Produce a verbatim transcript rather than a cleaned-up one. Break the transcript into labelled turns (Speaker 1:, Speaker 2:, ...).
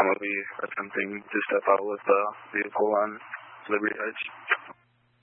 Speaker 1: I'm going to be attempting to step out with the vehicle on Liberty Heights.